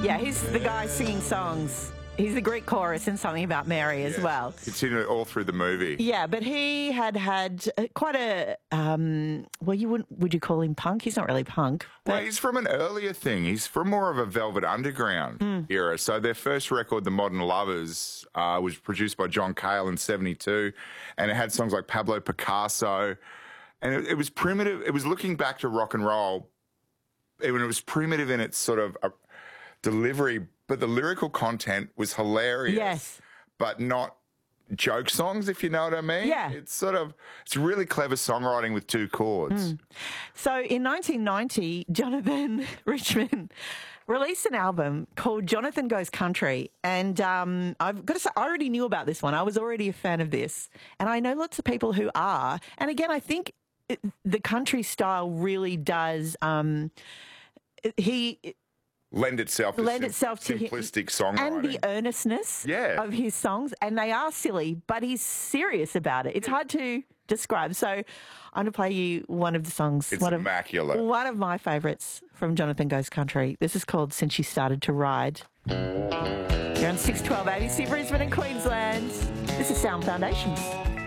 Yeah, he's the guy singing songs. He's the Greek chorus and something about Mary as well. Continued all through the movie. Yeah, but he had quite a, would you call him punk? He's not really punk. But Well, he's from an earlier thing. He's from more of a Velvet Underground era. So their first record, The Modern Lovers, was produced by John Cale in 1972, and it had songs like Pablo Picasso. And it was primitive. It was looking back to rock and roll when it was primitive in its sort of delivery, but the lyrical content was hilarious. Yes. But not joke songs, if you know what I mean. Yeah. It's really clever songwriting with two chords. So in 1990, Jonathan Richman released an album called Jonathan Goes Country. And I've got to say, I already knew about this one. I was already a fan of this. And I know lots of people who are. And again, I think the country style really does... Lend itself to simplistic songwriting. And the earnestness of his songs. And they are silly, but he's serious about it. It's hard to describe. So I'm going to play you one of the songs. It's immaculate. One of my favourites from Jonathan Goes Country. This is called Since She Started to Ride. You're on 612 ABC Brisbane and Queensland. This is Sound Foundations.